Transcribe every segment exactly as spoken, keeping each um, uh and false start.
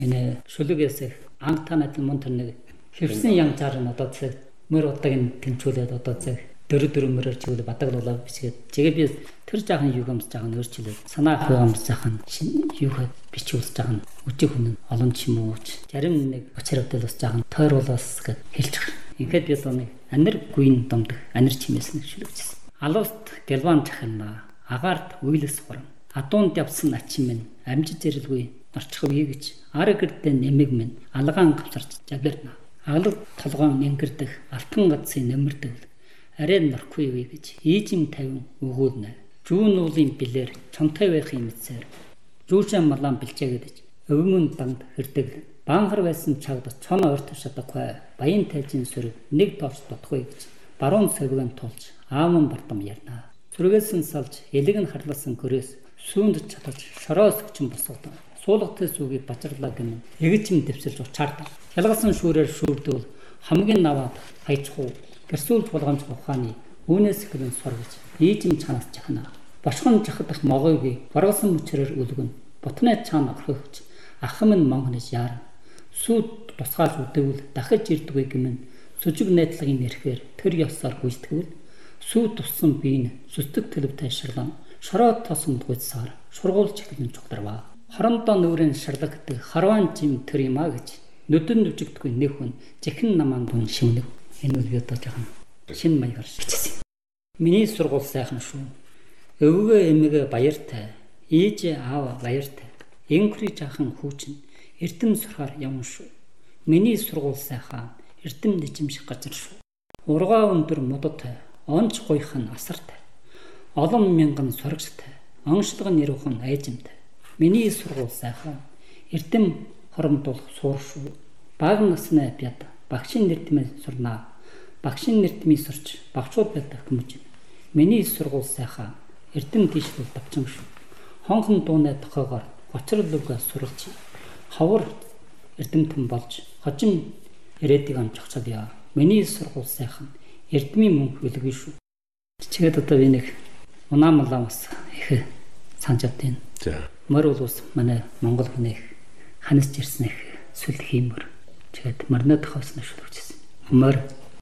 Энэ шүлгээс ангтанад мөн тэр нэг хэвсэн ям жаар нь одоо цаг мөр удааг тэмцүүлээд одоо цаг дөрөв дөрөв мөрөөр чиглэл бадаглуулаа бичгээд тэгээ би тэр жаахан юу юмс жаахан өөрчлөлөө санаа хөөмс жаахан юу хэ бичүүлж жаахан үжиг хүн олон ч юм уу зарим нэг очирвдэл бас жаахан тойруулаас гэж хэлж байгаа. Ингээд би одоо нэг анир гүйн домдог анир чимээс нэг шүлгэж. Алууст гэлван чахна агаарт үйлс хурам адуунд явсан ачин минь амжиж зэрэлгүй орчихвээ гэж ар гэрдээ нэмэг минь алгаан гавцарч жавларна. Алга толгоон ингэрдэх алтан гадсын нэмэрдэг арай норхгүй вэ гэж ийжим тавин өгүүлнэ. Жүүн уулын билээр чонтой байхын мэдсээр жүүшэн малан бэлчээгээд өвгөн данд хэрдэг баанхар байсан чагд цон ойрт шатахгүй баян тайжин сүрэг нэг тоорч дутхгүй гэж баруун сөвгөн тулж ааман бартам ярина. Зүргээсэн салж элэг нь харласан гөрөөс сүүнд чадаж шороос өчн босгодог. Суулгатай сүгийг бачарлаа гэмэн эгчим дэвсэлж учаардав. Ялгалсан шүүрээр шүүрдүүл хамгийн наваад хайчхуу гэрсүүл тулгамж ухааны үүнээс ихлэн сургаж ийжим чанаас жахна. Бошгон жахадах могойг баргалсан мөчрөөр үлгэн ботны цаана орхигч ахам нь монгонож яар. Сүүд тусгаал үдэвэл дахиж ирдгүй гэмэн сүжиг найдлагын нэрхээр тэр ёсоор гүйцэтгвэл сүүд туссан биеийн сүстэг төлөвтэй шарлан шороо тосонд гүйцсаар шургуулж ихлэн чухдарваа. Хорондоо нүрэн шарлагддаг харван жим тэр юм а гэж нүдэн нүжигдгүй нэг хүн жихэн намаан дүн шивнэг. Энэ үл одоо жахан шин маягаар бичсэн. Миний сургууль сайхан шүү. Өвгөө эмэгэ баяртай, ээж аав баяртай. Энхри жахан хүүчин эрдэм сурахаар явна шүү. Миний сургууль сайхан эрдэм нэчимших газар шүү. Ургаа өндөр модотой, онч гуйхан асартай. Олон мянган сурагчтай, онцлог нэрүүхэн айжимтай. Миний сургууль сайхан эрдэм хоромдуулах суур шүү. Баг насны бяд багшийн нэртмээ сурнаа. Багшийн нэртмээ сурч багчууд байдаг хүмүүж. Миний сургууль сайхан эрдэм тийшлэл давчим шүү. Хонхон дуунай тохоогоор гоцрлууга суралж хавар эрдэмтэн болж хожим ирээдийг амжчихлаа. Миний сургууль сайхан эрдмийн мөнх үлгүй шүү. Чигээд одоо би нэг унаамлаа бас их санджаад байна. За. Мөр бол ус манай Монгол хүний ханасч ирсэн их сүл хиймэр. Чигээд мөрнө тохоосны шүлгчсэн. Мөр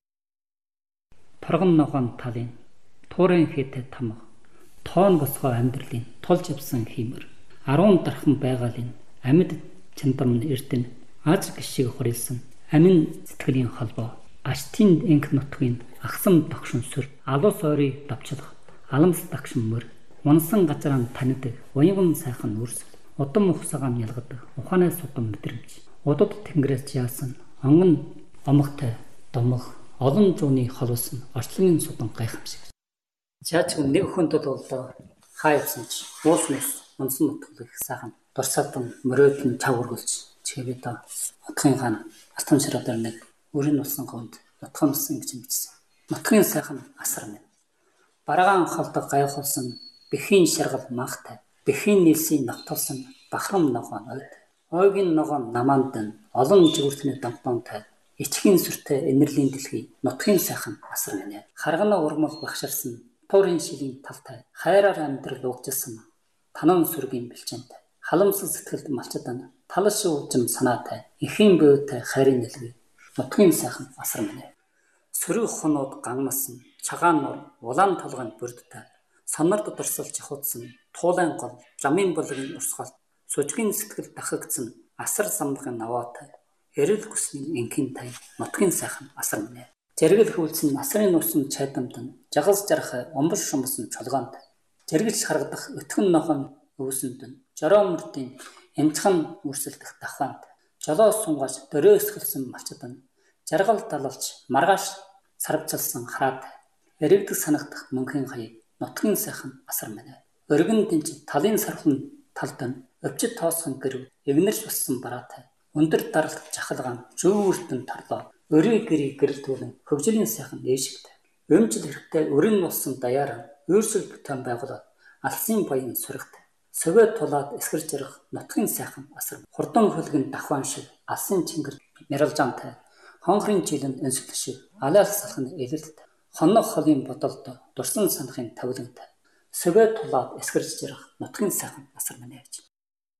торгон ногоон талын туурын хийтэй тамга тоон босгоо амьдралын тулж явсан хиймэр. Арван дархан байгаалын амьд чандам эрдэнэ аз гişиг хорилсан амин сэтгэлийн холбоо аштын энх нутгийн агсам тогшин сүр алус ойрыг давчлах аламс дагшин мөр унсан газараа танидаг уянган сайхан үрс удам ухсагаан ялгадаг ухаанай судам мэдрэмж удад тэнгэрээс яасан онгон омогтой домох олон зууны холоос нь орчлонгийн судан гайхамшиг. Чаач нэг хүнд бол хайцсан ч ууснаас унсан нутглах сайхан дурсаатан мөрөөдөн чав өргөлж чигээ та хотхын хаан алтан широтор нэг өрийн улсан гонд нутгамсан гэж бичсэн. Нутгийн сайхан асар минь. Барагаан холдог гайхуулсан бэхийн шаргал махтай. Бэхийн нийлсийн навтулсан бахрам ногоон ойд. Ойгийн ногоон намаанд нь олон жигүүртний дамтонтой ичхийн сүртэй энерлийн дэлхий нутгийн сайхан асар минь. Харгана урмал багшарсан туурын шилийн талтай хайраар амьдрал угжилсан танан сүргийн бэлчэнтэй халамсал сэтгэлд малчдан талш уулжим санаатай эхийн бөөтэй хайрын нэлгүй нутгийн сайхан асар минь. Сөрөг хоноод гангнасан цагаан нур улаан толгойн бүрдтэй санард дурсалж хуудсан туулайн гол замын болгын урсгал сүжгийн сэтгэл дахагдсан асар самбахын наваатай эрэл хүсний энхийн тай нутгийн сайхан асар минь. Зэрэгэл хөвлсөн насрын нуусан чайдамтан жагалс жарах умбал шумсан чулгаантай зэрэглж харагдах өтгөн ногоон өвсөнд нь жороо мөрдийн эмчхан үрсэлдэх давхаанд жолоо сунгаж дөрөөсгөлсөн малчдан жаргал далалж маргааш сарвцалсан хараад эрэгдэг санагдах мөнхийн хаяг нутгийн сайхан асар минь. Өргөн дэнч талын сархан талд нь өвчт тоосхон гэрв эгнэрч болсон бараатай өндөр даралт жахалгаан зүүртэн тарлоо өрийн гэрийг гэрэлтүүлэн хөгжлийн сайхан ээшигтэй өмчл хэрэгтэй өрн болсон даяараа өөрсөл бүтээн байгуулаад алсын баян сурагтай сөвөө тулаад эсгэрж ярах нутгийн сайхан асар хурдан хөлгөн давхаан шиг алсын чингэр мэралжаантай хонхрын жилэнд өнсгөл шиг алаал салхын элэлт хоног холын бодолд дурсан санахын тавилантай сөвөө тулаад эсгэрж ярах нутгийн сайхан асар минь.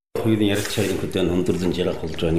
Хоёрын ярилцлагын хөдөө өндөрлөн жаргах болж байна.